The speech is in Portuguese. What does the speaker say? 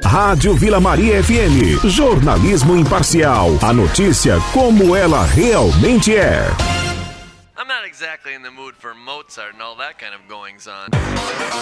Rádio Vila Maria FM. Jornalismo imparcial. A notícia como ela realmente é. I'm not exactly in the mood for Mozart and all that kind of goings on.